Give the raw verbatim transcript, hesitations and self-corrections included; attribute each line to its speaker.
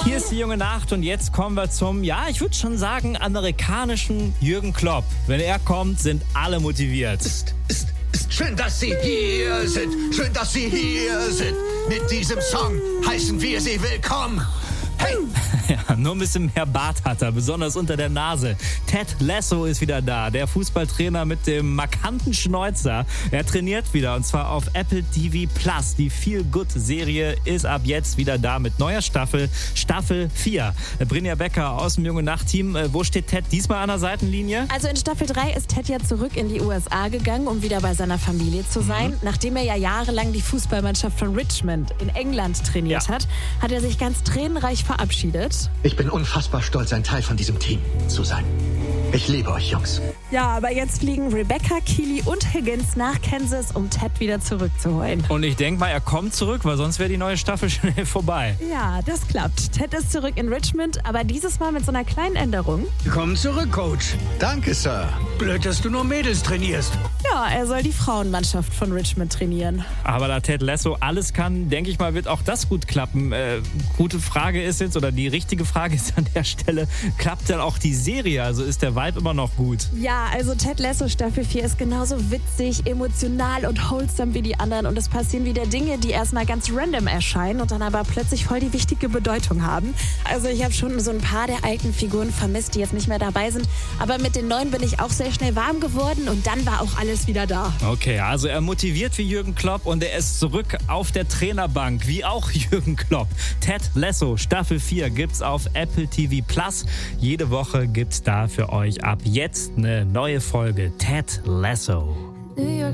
Speaker 1: Hier ist die junge Nacht und jetzt kommen wir zum, ja, ich würde schon sagen, amerikanischen Jürgen Klopp. Wenn er kommt, sind alle motiviert.
Speaker 2: Ist, ist, ist schön, dass Sie hier sind. Schön, dass Sie hier sind. Mit diesem Song heißen wir Sie willkommen. Hey!
Speaker 1: Ja, nur ein bisschen mehr Bart hat er, besonders unter der Nase. Ted Lasso ist wieder da, der Fußballtrainer mit dem markanten Schnäuzer. Er trainiert wieder und zwar auf Apple T V Plus. Die Feel-Good-Serie ist ab jetzt wieder da mit neuer Staffel, Staffel vier. Brinja Becker aus dem Junge Nacht-Team. Wo steht Ted diesmal an der Seitenlinie?
Speaker 3: Also in Staffel drei ist Ted ja zurück in die U S A gegangen, um wieder bei seiner Familie zu sein. Mhm. Nachdem er ja jahrelang die Fußballmannschaft von Richmond in England trainiert ja. hat, hat er sich ganz tränenreich verabschiedet.
Speaker 2: Ich bin unfassbar stolz, ein Teil von diesem Team zu sein. Ich liebe euch, Jungs.
Speaker 3: Ja, aber jetzt fliegen Rebecca, Keely und Higgins nach Kansas, um Ted wieder zurückzuholen.
Speaker 1: Und ich denke mal, er kommt zurück, weil sonst wäre die neue Staffel schnell vorbei.
Speaker 3: Ja, das klappt. Ted ist zurück in Richmond, aber dieses Mal mit so einer kleinen Änderung.
Speaker 4: Willkommen zurück, Coach.
Speaker 2: Danke, Sir.
Speaker 4: Blöd, dass du nur Mädels trainierst.
Speaker 3: Ja, er soll die Frauenmannschaft von Richmond trainieren.
Speaker 1: Aber da Ted Lasso alles kann, denke ich mal, wird auch das gut klappen. Äh, gute Frage ist jetzt, oder die richtige Frage ist an der Stelle, klappt dann auch die Serie? Also ist der Vibe immer noch gut?
Speaker 3: Ja, also Ted Lasso Staffel vier ist genauso witzig, emotional und wholesome wie die anderen. Und es passieren wieder Dinge, die erstmal ganz random erscheinen und dann aber plötzlich voll die wichtige Bedeutung haben. Also ich habe schon so ein paar der alten Figuren vermisst, die jetzt nicht mehr dabei sind. Aber mit den neuen bin ich auch sehr schnell warm geworden und dann war auch alles wieder da.
Speaker 1: Okay, also er motiviert wie Jürgen Klopp und er ist zurück auf der Trainerbank, wie auch Jürgen Klopp. Ted Lasso Staffel vier gibt's auf Apple T V Plus. Jede Woche gibt's da für euch ab jetzt eine neue Folge Ted Lasso.